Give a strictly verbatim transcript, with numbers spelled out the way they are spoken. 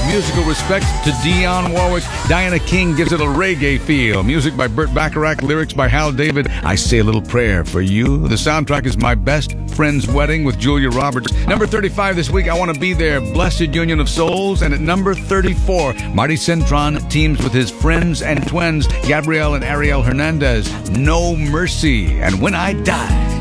Musical respect to Dionne Warwick. Diana King gives it a reggae feel. Music by Burt Bacharach. Lyrics by Hal David. I Say a Little Prayer for You. The soundtrack is My Best Friend's Wedding with Julia Roberts. Number thirty-five this week, I Want to Be There, Blessed Union of Souls. And at number thirty-four, Marty Cintron teams with his friends and twins, Gabriel and Ariel Hernandez, No Mercy. And When I Die.